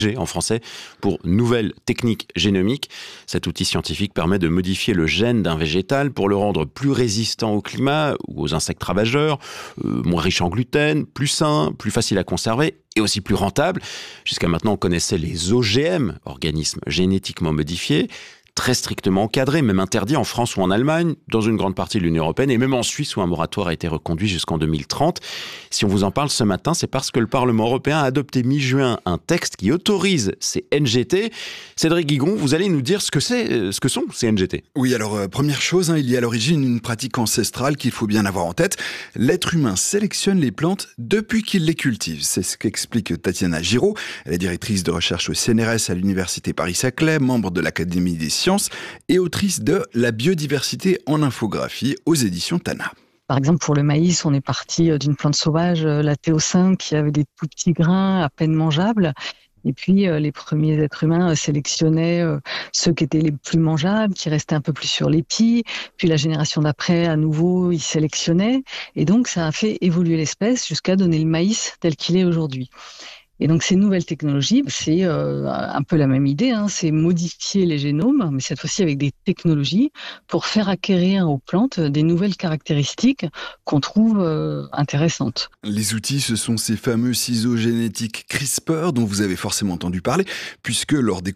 en français, pour nouvelles techniques génomiques. Cet outil scientifique permet de modifier le gène d'un végétal pour le rendre plus résistant au climat ou aux insectes ravageurs, moins riche en gluten, plus sain, plus facile à conserver et aussi plus rentable. Jusqu'à maintenant, on connaissait les OGM, organismes génétiquement modifiés, très strictement encadré, même interdit en France ou en Allemagne, dans une grande partie de l'Union européenne et même en Suisse où un moratoire a été reconduit jusqu'en 2030. Si on vous en parle ce matin, c'est parce que le Parlement européen a adopté mi-juin un texte qui autorise ces NGT. Cédric Guigon, vous allez nous dire ce que sont ces NGT. Oui, alors première chose, il y a à l'origine une pratique ancestrale qu'il faut bien avoir en tête. L'être humain sélectionne les plantes depuis qu'il les cultive. C'est ce qu'explique Tatiana Giraud. Elle est directrice de recherche au CNRS à l'Université Paris-Saclay, membre de l'Académie des sciences et autrice de La biodiversité en infographie aux éditions Tana. Par exemple, pour le maïs, on est parti d'une plante sauvage, la théocinthe, qui avait des tout petits grains à peine mangeables. Et puis, les premiers êtres humains sélectionnaient ceux qui étaient les plus mangeables, qui restaient un peu plus sur l'épi. Puis la génération d'après, à nouveau, ils sélectionnaient. Et donc, ça a fait évoluer l'espèce jusqu'à donner le maïs tel qu'il est aujourd'hui. Et donc, ces nouvelles technologies, c'est un peu la même idée, c'est modifier les génomes, mais cette fois-ci avec des technologies pour faire acquérir aux plantes des nouvelles caractéristiques qu'on trouve intéressantes. Les outils, ce sont ces fameux ciseaux génétiques CRISPR dont vous avez forcément entendu parler, puisque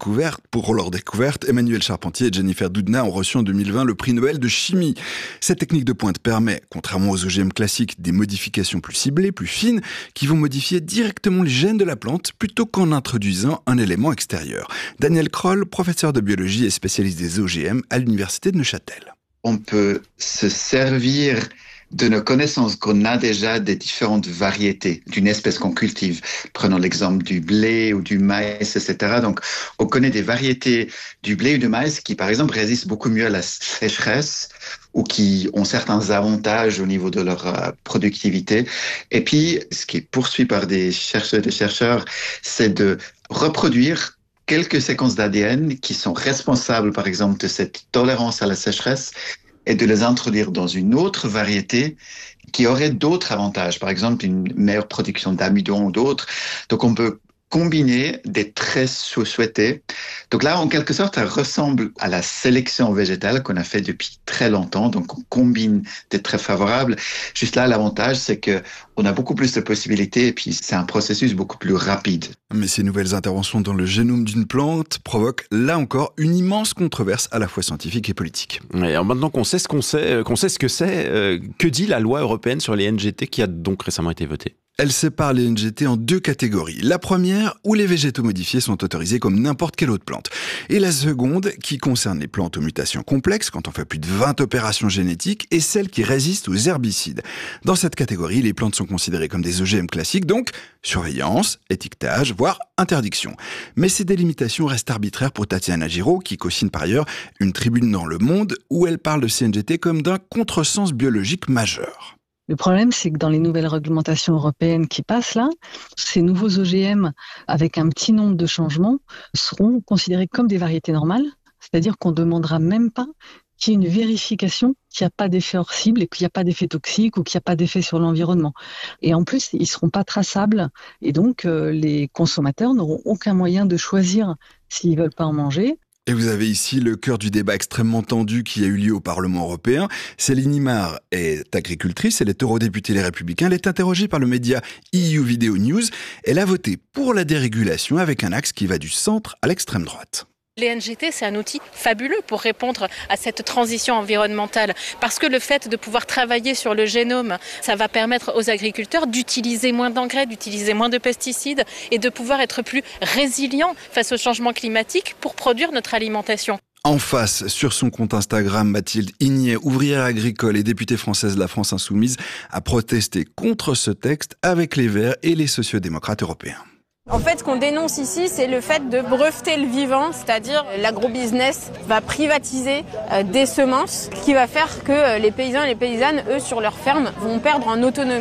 pour leur découverte, Emmanuel Charpentier et Jennifer Doudna ont reçu en 2020 le prix Nobel de chimie. Cette technique de pointe permet, contrairement aux OGM classiques, des modifications plus ciblées, plus fines, qui vont modifier directement les gènes de la plante plutôt qu'en introduisant un élément extérieur. Daniel Kroll, professeur de biologie et spécialiste des OGM à l'université de Neuchâtel. On peut se servir de nos connaissances qu'on a déjà des différentes variétés d'une espèce qu'on cultive. Prenons l'exemple du blé ou du maïs, etc. Donc, on connaît des variétés du blé ou du maïs qui, par exemple, résistent beaucoup mieux à la sécheresse ou qui ont certains avantages au niveau de leur productivité. Et puis, ce qui est poursuivi par des chercheurs, c'est de reproduire quelques séquences d'ADN qui sont responsables, par exemple, de cette tolérance à la sécheresse et de les introduire dans une autre variété qui aurait d'autres avantages, par exemple une meilleure production d'amidon ou d'autres. Donc on peut combiner des traits souhaités. Donc là, en quelque sorte, ça ressemble à la sélection végétale qu'on a fait depuis très longtemps. Donc on combine des traits favorables. Juste là, l'avantage, c'est que on a beaucoup plus de possibilités et puis c'est un processus beaucoup plus rapide. Mais ces nouvelles interventions dans le génome d'une plante provoquent, là encore, une immense controverse à la fois scientifique et politique. Et alors maintenant qu'on sait ce que c'est, que dit la loi européenne sur les NGT qui a donc récemment été votée ? Elle sépare les NGT en deux catégories. La première, où les végétaux modifiés sont autorisés comme n'importe quelle autre plante. Et la seconde, qui concerne les plantes aux mutations complexes, quand on fait plus de 20 opérations génétiques, et celles qui résistent aux herbicides. Dans cette catégorie, les plantes sont considérées comme des OGM classiques, donc surveillance, étiquetage, voire interdiction. Mais ces délimitations restent arbitraires pour Tatiana Giraud, qui co-signe par ailleurs une tribune dans Le Monde, où elle parle de ces NGT comme d'un contresens biologique majeur. Le problème, c'est que dans les nouvelles réglementations européennes qui passent là, ces nouveaux OGM, avec un petit nombre de changements, seront considérés comme des variétés normales, c'est-à-dire qu'on ne demandera même pas qu'il y ait une vérification qu'il n'y a pas d'effet hors cible et qu'il n'y a pas d'effet toxique ou qu'il n'y a pas d'effet sur l'environnement. Et en plus, ils ne seront pas traçables et donc les consommateurs n'auront aucun moyen de choisir s'ils ne veulent pas en manger. Et vous avez ici le cœur du débat extrêmement tendu qui a eu lieu au Parlement européen. Céline Imar est agricultrice, elle est eurodéputée Les Républicains, elle est interrogée par le média EU Video News. Elle a voté pour la dérégulation avec un axe qui va du centre à l'extrême droite. Les NGT, c'est un outil fabuleux pour répondre à cette transition environnementale. Parce que le fait de pouvoir travailler sur le génome, ça va permettre aux agriculteurs d'utiliser moins d'engrais, d'utiliser moins de pesticides et de pouvoir être plus résilients face au changement climatique pour produire notre alimentation. En face, sur son compte Instagram, Mathilde Ignet, ouvrière agricole et députée française de la France Insoumise, a protesté contre ce texte avec les Verts et les sociodémocrates européens. En fait, ce qu'on dénonce ici, c'est le fait de breveter le vivant, c'est-à-dire l'agrobusiness va privatiser des semences, ce qui va faire que les paysans et les paysannes, eux, sur leur ferme, vont perdre en autonomie.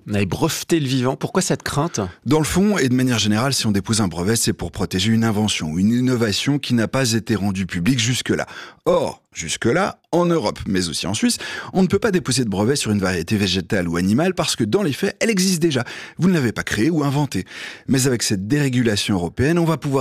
Mais breveter le vivant, pourquoi cette crainte ? Dans le fond, et de manière générale, si on dépose un brevet, c'est pour protéger une invention ou une innovation qui n'a pas été rendue publique jusque-là. Or, jusque-là, en Europe, mais aussi en Suisse, on ne peut pas déposer de brevet sur une variété végétale ou animale parce que dans les faits, elle existe déjà. Vous ne l'avez pas créée ou inventée. Mais avec cette dérégulation européenne, on va pouvoir